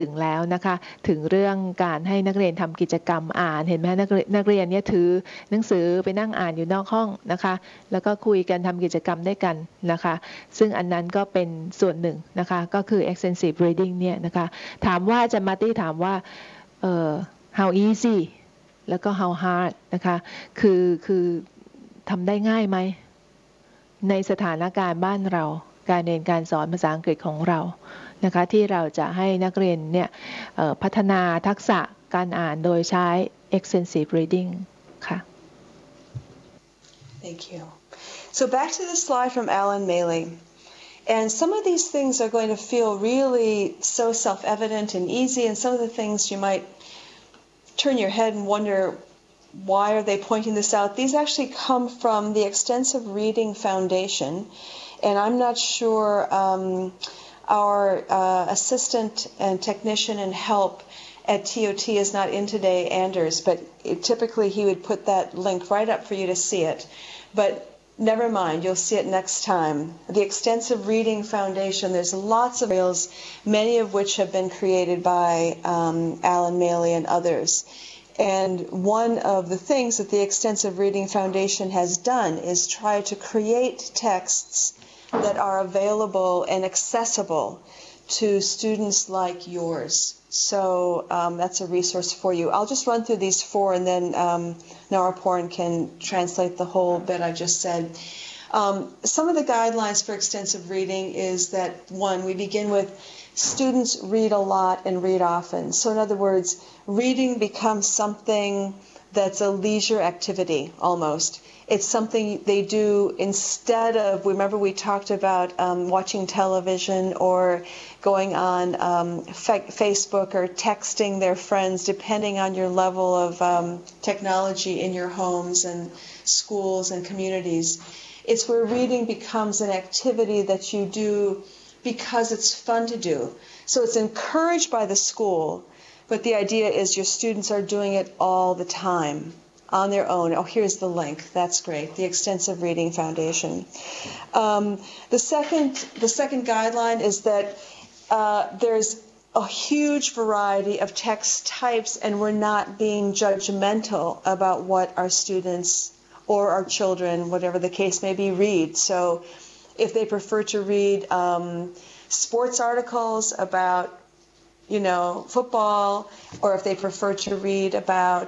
ถึงแล้วนะคะถึงเรื่องการให้นักเรียนทำกิจกรรมอ่านเห็นไหมนักเรียนเนี่ยถือหนังสือไปนั่งอ่านอยู่นอกห้องนะคะแล้วก็คุยกันทำกิจกรรมด้วยกันนะคะซึ่งอันนั้นก็เป็นส่วนหนึ่งนะคะก็คือ extensive reading เนี่ยนะคะถามว่าอาจารย์มาร์ตี้ถามว่าhow easy แล้วก็ how hard นะคะคือทำได้ง่ายไหมในสถานการณ์บ้านเราการเรียนการสอนภาษาอังกฤษของเรานะคะที่เราจะให้นักเรียนเนี่ยพัฒนาทักษะการอ่านโดยใช้ extensive reading ค่ะ Thank you. So back to the slide from Alan Maley. And some of these things are going to feel really so self-evident and easy, and some of the things you might turn your head and wonder, why are they pointing this out? These actually come from the Extensive Reading Foundation, and I'm not sure our assistant and technician and help at TOT is not in today, Anders, but typically he would put that link right up for you to see it. But never mind, you'll see it next time. The Extensive Reading Foundation, there's lots of materials, many of which have been created by Alan Maley and others. And one of the things that the Extensive Reading Foundation has done is try to create texts that are available and accessible to students like yours. So that's a resource for you. I'll just run through these four, and then Naraporn can translate the whole bit I just said. Some of the guidelines for extensive reading is that, one, we begin with students read a lot and read often. So in other words, reading becomes something that's a leisure activity almost. It's something they do instead of, remember we talked about watching television or going on Facebook or texting their friends, depending on your level of technology in your homes and schools and communities. It's where reading becomes an activity that you do because it's fun to do. So it's encouraged by the school, but the idea is your students are doing it all the time on their own. Oh, here's the link. That's great. The Extensive Reading Foundation. The second guideline is that there's a huge variety of text types, and we're not being judgmental about what our students or our children, whatever the case may be, read. So if they prefer to read sports articles about, football, or if they prefer to read about,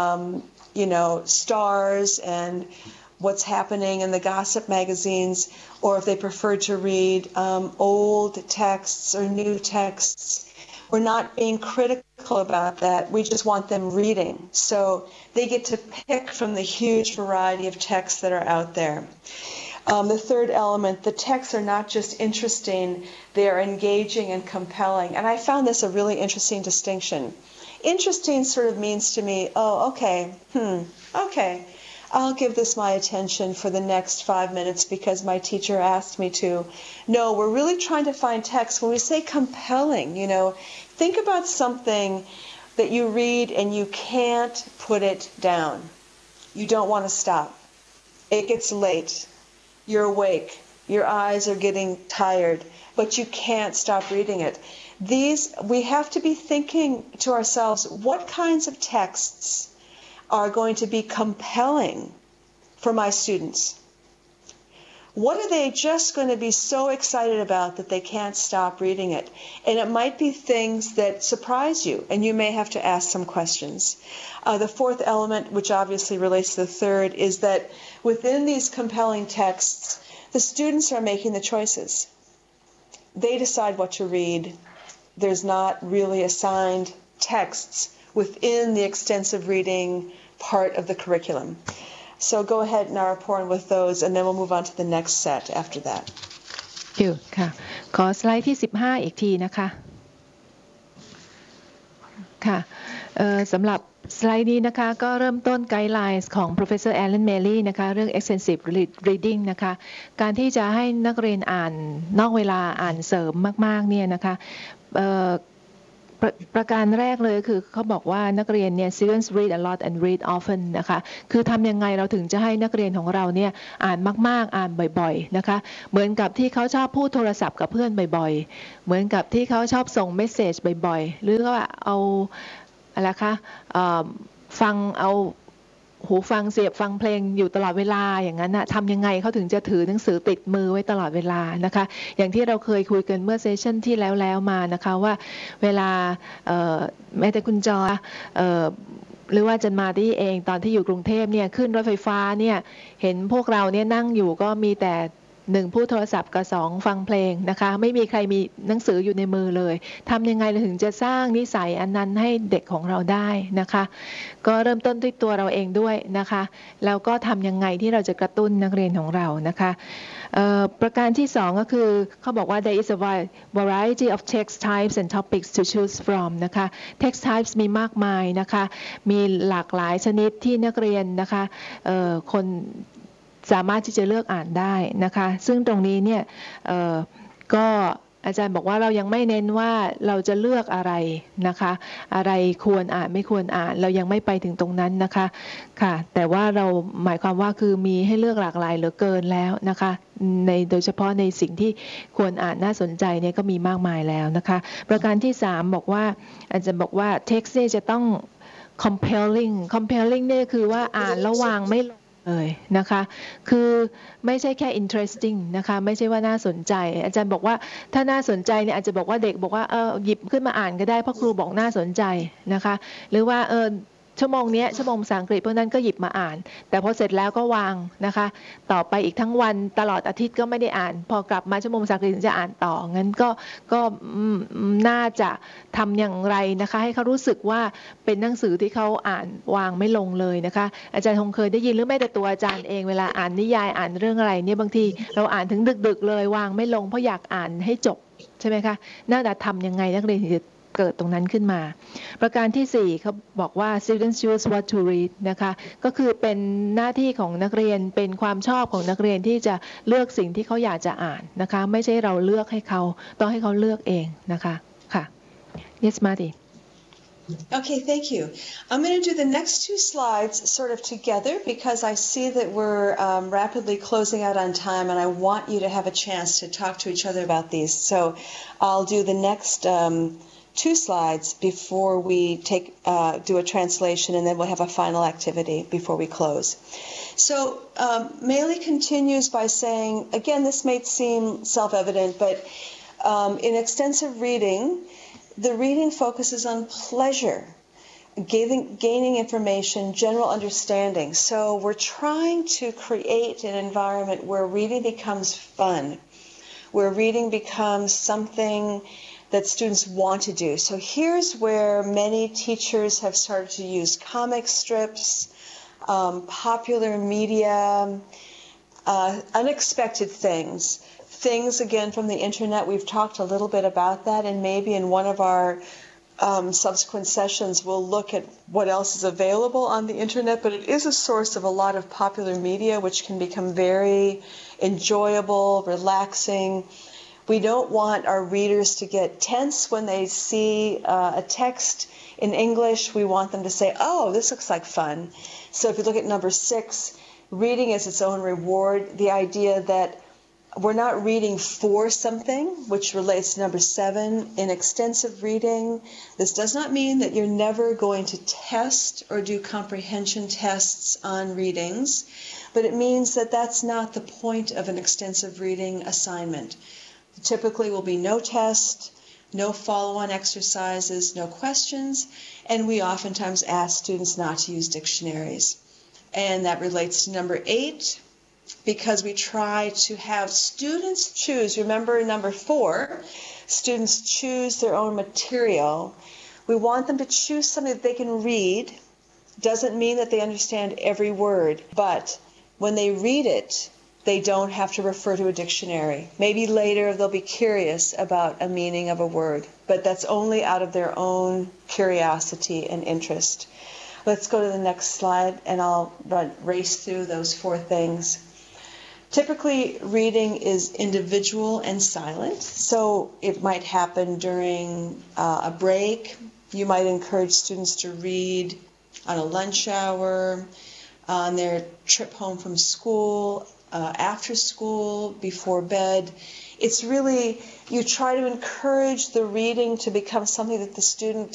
stars and what's happening in the gossip magazines, or if they prefer to read old texts or new texts. We're not being critical about that. We just want them reading. So they get to pick from the huge variety of texts that are out there. The third element, the texts are not just interesting, they are engaging and compelling. And I found this a really interesting distinction. Interesting sort of means to me, okay, I'll give this my attention for the next 5 minutes because my teacher asked me to. No, we're really trying to find text. When we say compelling, think about something that you read and you can't put it down. You don't want to stop. It gets late. You're awake. Your eyes are getting tired, but you can't stop reading it. We have to be thinking to ourselves, what kinds of texts are going to be compelling for my students? What are they just going to be so excited about that they can't stop reading it? And it might be things that surprise you, and you may have to ask some questions. The fourth element, which obviously relates to the third, is that within these compelling texts, the students are making the choices. They decide what to read. There's not really assigned texts within the extensive reading part of the curriculum. So go ahead, Naraporn, with those, and then we'll move on to the next set after that. ค่ะขอสไลด์ที่15อีกทีนะคะค่ะสำหรับสไลด์นี้นะคะก็เริ่มต้นไกด์ไลน์ของ Professor Alan Maley นะคะเรื่อง extensive reading นะคะการที่จะให้นักเรียนอ่านนอกเวลาอ่านเสริมมากๆเนี่ยนะคะประการแรกเลยคือเขาบอกว่านักเรียนเนี่ย students read a lot and read often นะคะคือทำยังไงเราถึงจะให้นักเรียนของเราเนี่ยอ่านมากๆอ่านบ่อยๆนะคะเหมือนกับที่เขาชอบพูดโทรศัพท์กับเพื่อนบ่อยๆเหมือนกับที่เขาชอบส่งเมสเสจบ่อยๆหรือว่าเอาอะไรคะฟังเอาหูฟังเสียบฟังเพลงอยู่ตลอดเวลาอย่างนั้นนะทำยังไงเขาถึงจะถือหนังสือติดมือไว้ตลอดเวลานะคะอย่างที่เราเคยคุยกันเมื่อเซสชันที่แล้วมานะคะว่าเวลาแม้แต่คุณจอหรือว่าจันมาที่เองตอนที่อยู่กรุงเทพเนี่ยขึ้นรถไฟฟ้าเนี่ยเห็นพวกเราเนี่ยนั่งอยู่ก็มีแต่1พูดโทรศัพท์กับ2ฟังเพลงนะคะไม่มีใครมีหนังสืออยู่ในมือเลยทำยังไงเราถึงจะสร้างนิสัยอันนั้นให้เด็กของเราได้นะคะก็เริ่มต้นด้วยตัวเราเองด้วยนะคะแล้วก็ทำยังไงที่เราจะกระตุ้นนักเรียนของเรานะคะประการที่2ก็คือเขาบอกว่า there is a variety of text types and topics to choose from นะคะ text types มีมากมายนะคะมีหลากหลายชนิดที่นักเรียนนะคะคนสามารถที่จะเลือกอ่านได้นะคะซึ่งตรงนี้เนี่ยก็อาจารย์บอกว่าเรายังไม่เน้นว่าเราจะเลือกอะไรนะคะอะไรควรอ่านไม่ควรอ่านเรายังไม่ไปถึงตรงนั้นนะคะค่ะแต่ว่าเราหมายความว่าคือมีให้เลือกหลากหลายเหลือเกินแล้วนะคะโดยเฉพาะในสิ่งที่ควรอ่านน่าสนใจเนี่ยก็มีมากมายแล้วนะคะประการที่3บอกว่าอาจารย์บอกว่า text เนี่ยจะต้อง compelling เนี่ยคือว่าอ่านแล้ววางไม่ลงเลยนะคะคือไม่ใช่แค่ interesting นะคะไม่ใช่ว่าน่าสนใจอาจารย์บอกว่าถ้าน่าสนใจเนี่ยอาจจะบอกว่าเด็กบอกว่าหยิบขึ้นมาอ่านก็ได้เพราะครูบอกน่าสนใจนะคะหรือว่าชั่วโมงนี้ชั่วโมงภาษาอังกฤษพวกนั้นก็หยิบมาอ่านแต่พอเสร็จแล้วก็วางนะคะต่อไปอีกทั้งวันตลอดอาทิตย์ก็ไม่ได้อ่านพอกลับมาชั่วโมงภาษาอังกฤษถึงจะอ่านต่องั้นก็น่าจะทำอย่างไรนะคะให้เขารู้สึกว่าเป็นหนังสือที่เขาอ่านวางไม่ลงเลยนะคะอาจารย์คงเคยได้ยินหรือไม่แต่ตัวอาจารย์เองเวลาอ่านนิยายอ่านเรื่องอะไรเนี่ยบางทีเราอ่านถึงดึกๆเลยวางไม่ลงเพราะอยากอ่านให้จบใช่ไหมคะน่าจะทำยังไงนักเรียนถึงจะเกิดตรงนั้นขึ้นมาประการที่4เขาบอกว่า students choose what to read นะคะก็คือเป็นหน้าที่ของนักเรียนเป็นความชอบของนักเรียนที่จะเลือกสิ่งที่เขาอยากจะอ่านนะคะไม่ใช่เราเลือกให้เขาต้องให้เขาเลือกเองนะคะค่ะ Yes Marty Okay, thank you. I'm going to do the next 2 slides sort of together because I see that we're rapidly closing out on time and I want you to have a chance to talk to each other about these. So I'll do the next 2 slides before we do a translation and then we'll have a final activity before we close. So Maylee continues by saying, again, this may seem self-evident, but in extensive reading, the reading focuses on pleasure, gaining information, general understanding. So we're trying to create an environment where reading becomes fun, where reading becomes something that students want to do. So here's where many teachers have started to use comic strips, popular media, unexpected things again from the internet. We've talked a little bit about that, and maybe in one of our subsequent sessions we'll look at what else is available on the internet, but it is a source of a lot of popular media which can become very enjoyable, relaxing. We don't want our readers to get tense when they see a text in English. We want them to say, oh, this looks like fun. So if you look at number 6, reading is its own reward, the idea that we're not reading for something, which relates to number 7, in extensive reading. This does not mean that you're never going to test or do comprehension tests on readings, but it means that that's not the point of an extensive reading assignment. Typically will be no test, no follow-on exercises, no questions, and we oftentimes ask students not to use dictionaries. And that relates to number 8, because we try to have students choose. Remember number 4, students choose their own material. We want them to choose something that they can read. Doesn't mean that they understand every word, but when they read it, they don't have to refer to a dictionary. Maybe later they'll be curious about a meaning of a word, but that's only out of their own curiosity and interest. Let's go to the next slide, and I'll race through those 4 things. Typically, reading is individual and silent, so it might happen during a break. You might encourage students to read on a lunch hour, on their trip home from school, after school, before bed. It's really, you try to encourage the reading to become something that the student